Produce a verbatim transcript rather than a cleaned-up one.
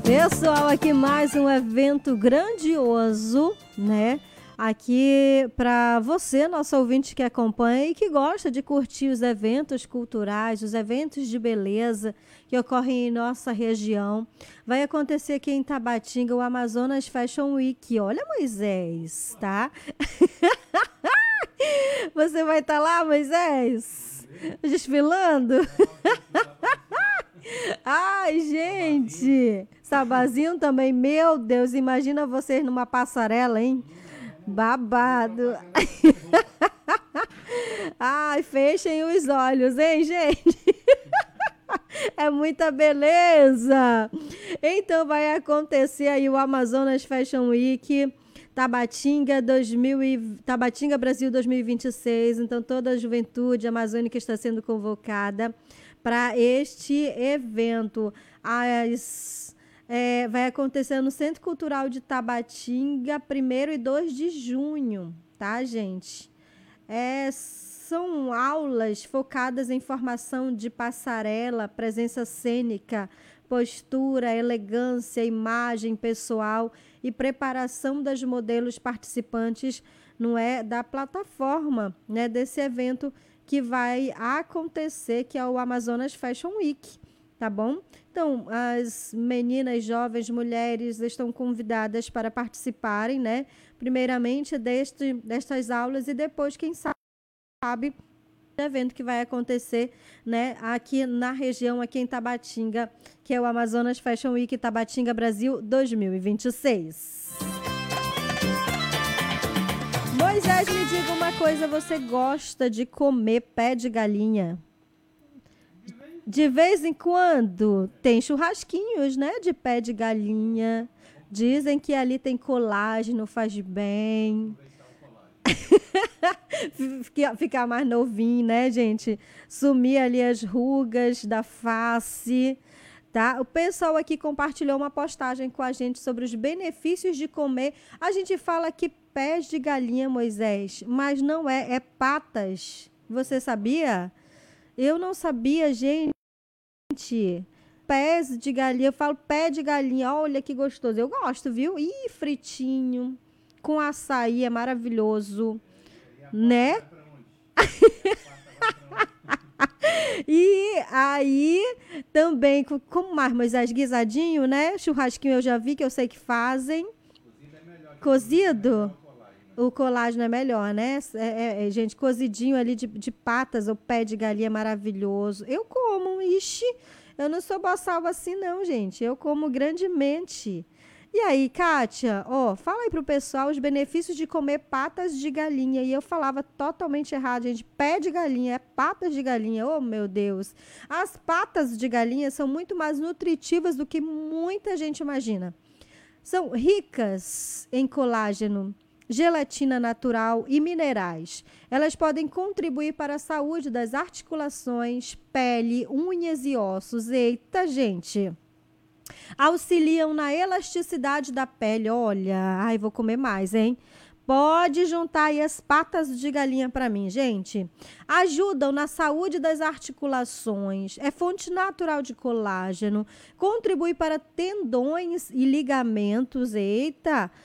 Pessoal, aqui mais um evento grandioso, né? Aqui para você, nosso ouvinte que acompanha e que gosta de curtir os eventos culturais, os eventos de beleza que ocorrem em nossa região. Vai acontecer aqui em Tabatinga o Amazonas Fashion Week. Olha, Moisés, tá? Você vai estar lá, Moisés? Desfilando? Ai, gente! Sabazinho também, meu Deus, imagina vocês numa passarela, hein? Babado. Ai, fechem os olhos, hein, gente? É muita beleza. Então vai acontecer aí o Amazonas Fashion Week Tabatinga dois mil e... Tabatinga Brasil dois mil e vinte e seis. Então toda a juventude amazônica está sendo convocada para este evento. As, é, vai acontecer no Centro Cultural de Tabatinga, primeiro e dois de junho, tá, gente? É, são aulas focadas em formação de passarela, presença cênica, postura, elegância, imagem pessoal e preparação das modelos participantes, não é, da plataforma, né, desse evento que vai acontecer, que é o Amazonas Fashion Week, tá bom? Então, as meninas, jovens, mulheres estão convidadas para participarem, né? Primeiramente deste, destas aulas e depois, quem sabe, o evento que vai acontecer, né, aqui na região, aqui em Tabatinga, que é o Amazonas Fashion Week Tabatinga Brasil dois mil e vinte e seis. Moisés, me diga uma coisa, você gosta de comer pé de galinha? De vez em quando tem churrasquinhos, né, de pé de galinha. Dizem que ali tem colágeno, faz bem. Ficar mais novinho, né, gente? Sumir ali as rugas da face, tá? O pessoal aqui compartilhou uma postagem com a gente sobre os benefícios de comer. A gente fala aqui pés de galinha, Moisés, mas não é, é patas. Você sabia? Eu não sabia, gente. Pés de galinha, eu falo pé de galinha, olha que gostoso. Eu gosto, viu? Ih, fritinho, com açaí, é maravilhoso, né? E aí, também, como mais, Moisés, guisadinho, né? Churrasquinho eu já vi, que eu sei que fazem. Cozido? O colágeno é melhor, né? É, é, é, gente, cozidinho ali de, de patas, o pé de galinha é maravilhoso. Eu como, ixi, eu não sou boçal assim não, gente. Eu como grandemente. E aí, Kátia, ó, fala aí pro pessoal os benefícios de comer patas de galinha. E eu falava totalmente errado, gente. Pé de galinha, é patas de galinha. Oh, meu Deus. As patas de galinha são muito mais nutritivas do que muita gente imagina. São ricas em colágeno, gelatina natural e minerais. Elas podem contribuir para a saúde das articulações, pele, unhas e ossos. Eita, gente! Auxiliam na elasticidade da pele. Olha, ai, vou comer mais, hein? Pode juntar aí as patas de galinha para mim, gente. Ajudam na saúde das articulações, é fonte natural de colágeno, contribui para tendões e ligamentos, eita,